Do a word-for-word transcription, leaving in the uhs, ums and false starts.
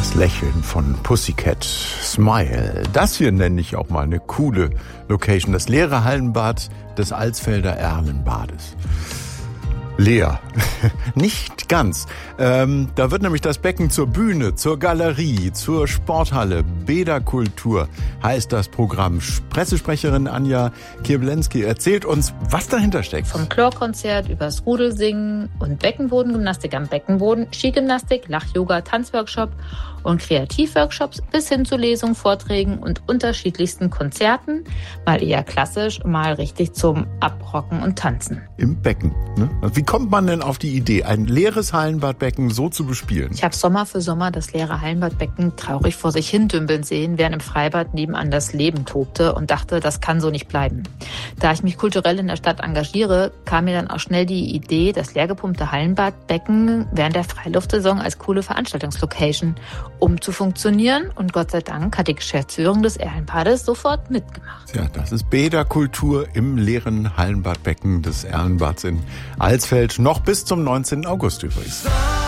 Das Lächeln von Pussycat Smile. Das hier nenne ich auch mal eine coole Location. Das leere Hallenbad des Alsfelder Erlenbades. Leer. Nicht ganz. Ähm, da wird nämlich das Becken zur Bühne, zur Galerie, zur Sporthalle. Bäderkultur heißt das Programm. Pressesprecherin Anja Kirblenski erzählt uns, was dahinter steckt. Vom Chlorkonzert übers Rudelsingen und Beckenbodengymnastik am Beckenboden, Skigymnastik, Lach-Yoga, Tanzworkshop und Kreativworkshops bis hin zu Lesungen, Vorträgen und unterschiedlichsten Konzerten. Mal eher klassisch, mal richtig zum Abrocken und Tanzen. Im Becken. Ne? Wie kommt man denn auf die Idee, ein leeres Hallenbadbecken so zu bespielen? Ich habe Sommer für Sommer das leere Hallenbadbecken traurig vor sich hin dümpeln sehen, während im Freibad nebenan das Leben tobte und dachte, das kann so nicht bleiben. Da ich mich kulturell in der Stadt engagiere, kam mir dann auch schnell die Idee, das leergepumpte Hallenbadbecken während der Freiluftsaison als coole Veranstaltungslocation umzufunktionieren. Und Gott sei Dank hat die Geschäftsführung des Erlenbades sofort mitgemacht. Ja, das ist Bäderkultur im leeren Hallenbadbecken des Erlenbads in Alsfeld. Noch bis zum neunzehnten August übrigens.